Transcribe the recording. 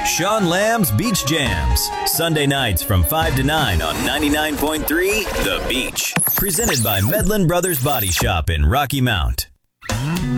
Sean Lamb's Beach Jams. Sunday nights from 5 to 9 on 99.3 The Beach. Presented by Medlin Brothers Body Shop in Rocky Mount.